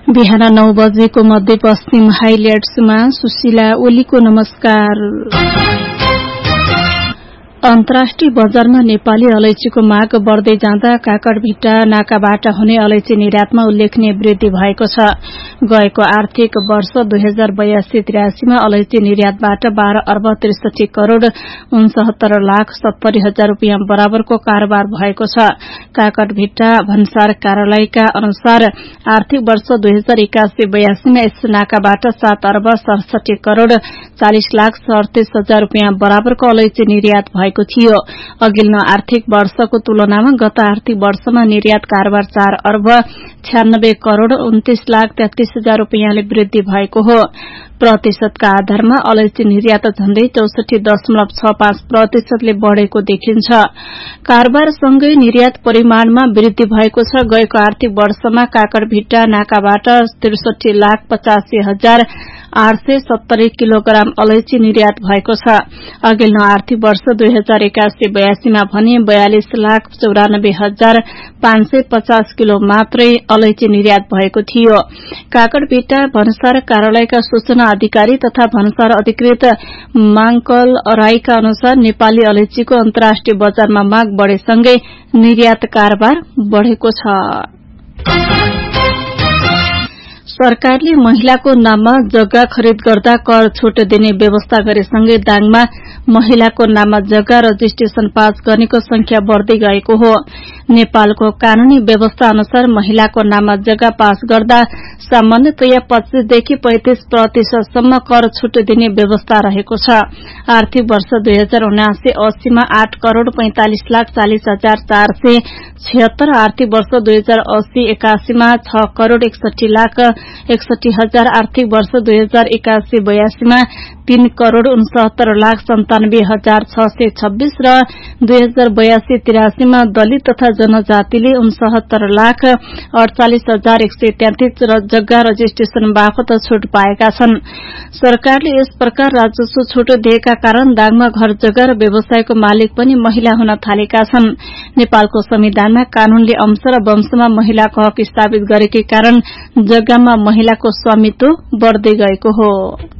बिहान 9 बजेको मध्यपश्चिम हाइलाइट्समा सुशीला ओलीको नमस्कार। अन्तर्राष्ट्रिय बजारमा नेपाली अलैचीको माग बढ्दै जाँदा काकड़भिट्टा नाकाबाट हुने अलैची निर्यातमा उल्लेखनीय वृद्धि भएको छ। गएको आर्थिक वर्ष 2082-83 मा अलैची निर्यातबाट 12 अर्ब 63 करोड़ 69 लाख 70 हजार रुपियाँ बराबरको कारोबार भएको छ। काकड़भिट्टा भन्सार कार्यालयका अनुसार आर्थिक वर्ष 2081-82 मा यस नाकाबाट 7 अर्ब 67 करोड़ 40 लाख 38 हजार रुपियाँ बराबरको अलैची निर्यात भएको थियो। अघिल्लो आर्थिक वर्षको तुलनामा गत आर्थिक वर्षमा निर्यात कारोबार 4 अर्ब 96 करोड़ 29 लाख 33 हजार रुपियाँले वृद्धि भएको हो। प्रतिशतका आधारमा अलैची निर्यात झण्डै 64.65% ले बढ़ेको देखिन्छ। कारोबारसँगै निर्यात परिमाणमा वृद्धि भएको छ। गएको आर्थिक वर्षमा काकड़भिट्टा नाकाबाट 63 लाख 85 हजार 870 किलोग्राम अलैची निर्यात भएको छ। अघिल्लो आर्थिक वर्ष 2081-82 मा भने 42 लाख 94 हजार 550 किलो मात्रै अलैची निर्यात भएको थियो। काकड़भिट्टा भन्सार कार्यालयका सूचना अधिकारी तथा भन्सार अधिकृत मांकल राईका अनुसार नेपाली अलैचीको अन्तर्राष्ट्रिय बजारमा माग बढ़ेसँगै निर्यात कारोबार बढ़ेको छ। सरकारले महिलाको नाममा जग्गा खरिद गर्दा कर छूट दिने व्यवस्था गरेसँगै दाङमा महिलाको नाममा जग्गा रजिस्ट्रेशन पास गर्नेको संख्या बढ़दै गएको हो। नेपालको कानूनी व्यवस्था अनुसार महिलाको नाममा जग्गा पास गर्दा सामान्यतया 25 देखि 35% सम्म कर छूट दिने व्यवस्था रहेको छ। आर्थिक वर्ष 2079-80 मा 8 करोड़ 45 लाख 40 हजार 476, आर्थिक वर्ष 2080-81 मा 6 करोड़ 61 लाख 61 हजार, आर्थिक वर्ष 2081-82 मा 3 करोड़ 69 लाख 97 हजार 626 र 2082-83 मा दलित तथा जनजातिले 69 लाख 48 हजार 133 र जग्गा रजिस्ट्रेशन बापत छूट पाएका छन्। सरकारले यस प्रकार राजस्व छूट दिएका कारण दाङमा घर जग्गा र व्यवसायको मालिक पनि महिला हुन थालेका छन्। नेपालको संविधानमा कानूनले अंश र वंशमा महिलाको हक स्थापित गरेकै कारण जग्गामा महिलाको स्वामित्व बढ़दै गएको हो।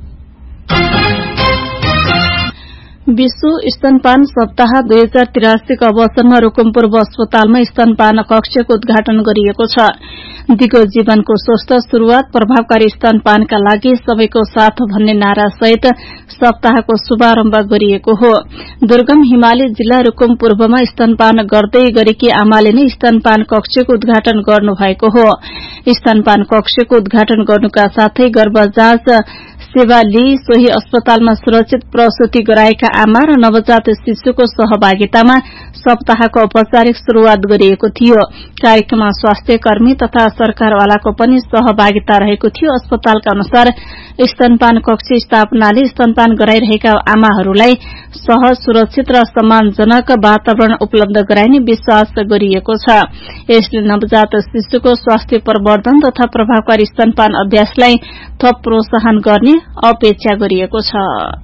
विश्व स्तनपान सप्ताह 2083 को अवसरमा रुकुम पूर्व अस्पतालमा स्तनपान कक्षको उद्घाटन गरिएको छ। दिगो जीवनको स्वस्थ शुरूआत प्रभावकारी स्तनपानका लागि सबैको साथ भन्ने नारा सहित सप्ताहको शुभारम्भ गरिएको हो। दुर्गम हिमाली जिल्ला रुकुम पूर्वमा स्तनपान गर्दै गरेकी आमाले नै स्तनपान कक्षको उद्घाटन गर्नुभएको हो। स्तनपान कक्षको उद्घाटन गर्नुका साथै गर्भजाँच सेवा लिई सोही अस्पतालमा सुरक्षित प्रसूति गराएका आमा र नवजात शिशुको सहभागितामा सप्ताहको औपचारिक शुरूआत गरिएको थियो। कार्यक्रममा स्वास्थ्य कर्मी तथा सरकारवालाको पनि सहभागिता रहेको थियो। अस्पतालका अनुसार स्तनपान कक्ष स्थापनाले स्तनपान गराइरहेका आमाहरूलाई सहज, सुरक्षित र सम्मानजनक वातावरण उपलब्ध गराइने विश्वास गरिएको छ। यसले नवजात शिशुको स्वास्थ्य प्रवर्धन तथा प्रभावकारी स्तनपान अभ्यासलाई थप प्रोत्साहन गर्ने अपेक्षा गरिएको छ।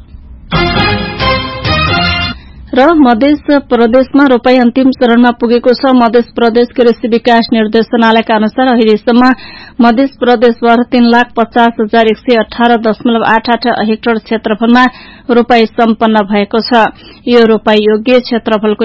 र मध्य प्रदेशमा रोपाई अन्तिम चरणमा पुगेको छ। मध्य प्रदेश कृषि विकास निर्देशनालयका अनुसार अहिलेसम्म मध्य प्रदेशभर 3,50,118.88 हेक्टर क्षेत्रफलमा रोपाई सम्पन्न भएको छ। यो रोपाई योग्य क्षेत्रफलको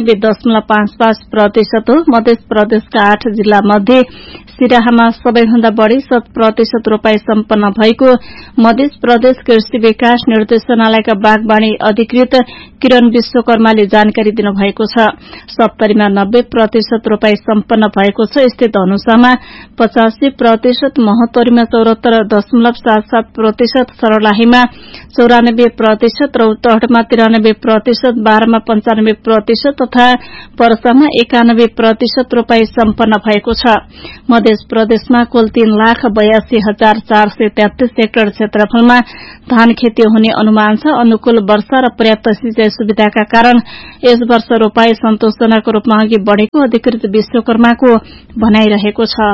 91.55% हो। मध्य प्रदेशका 8 जिल्ला मध्ये सिराहामा सबैभन्दा बढ़ी 100% रोपाई सम्पन्न भएको मध्य प्रदेश कृषि विकास निर्देशनालयका बागवानी अधिकृत किरण विश्वकर्माले जानकारी दिनुभएको छ। सप्तरीमा 90% रोपाई सम्पन्न भएको छ। यस्तै धनुषामा 85%, महोत्तरीमा 74.77%, सर्लाहीमा 94%, रौतहटमा 93%, बारामा 95% तथा पर्सामा 91% रोपाई सम्पन्न भएको छ। मध्य प्रदेशमा कुल 3,82,433 हेक्टर क्षेत्रफलमा धान खेती हुने अनुमान छ। अनुकूल वर्षा र पर्याप्त सिंचाई सुविधाका कारण यस वर्ष रोपाई सन्तोषजनक रूपमा अघि बढ़ेको अधिकृत विश्वकर्माको भनाइरहेको छ।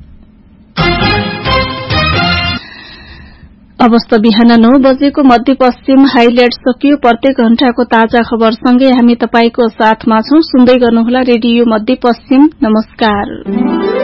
अवस्था बिहान 9 बजेको मध्यपश्चिम हाइलाइट सकियो। प्रत्येक घण्टाको ताजा खबरसँगै हामी तपाईको साथमा छौं। सुन्दै गर्नुहोला रेडियो मध्यपश्चिम। नमस्कार।